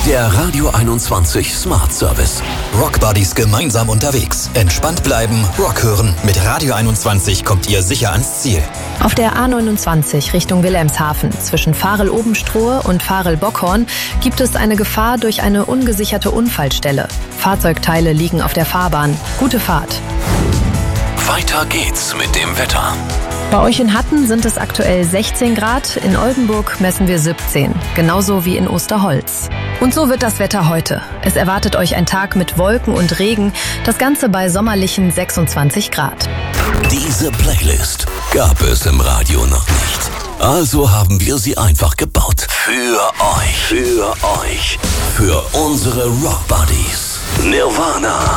Der Radio 21 Smart Service. Rock Buddies gemeinsam unterwegs. Entspannt bleiben, Rock hören. Mit Radio 21 kommt ihr sicher ans Ziel. Auf der A29 Richtung Wilhelmshaven zwischen Varel-Obenstrohe und Varel-Bockhorn gibt es eine Gefahr durch eine ungesicherte Unfallstelle. Fahrzeugteile liegen auf der Fahrbahn. Gute Fahrt. Weiter geht's mit dem Wetter. Bei euch in Hatten sind es aktuell 16 Grad, in Oldenburg messen wir 17, genauso wie in Osterholz. Und so wird das Wetter heute. Es erwartet euch ein Tag mit Wolken und Regen, das Ganze bei sommerlichen 26 Grad. Diese Playlist gab es im Radio noch nicht. Also haben wir sie einfach gebaut. Für euch. Für unsere Rock Buddies. Nirvana.